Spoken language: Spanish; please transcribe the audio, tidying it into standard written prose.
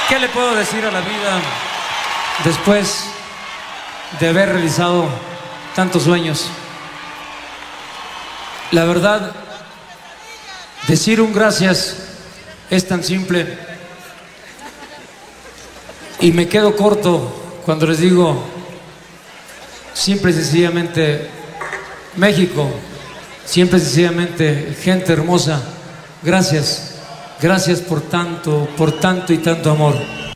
¿Qué le puedo decir a la vida después de haber realizado tantos sueños? La verdad, decir un gracias es tan simple y me quedo corto cuando les digo simple y sencillamente México, simple y sencillamente gente hermosa, gracias. Gracias por tanto y tanto amor.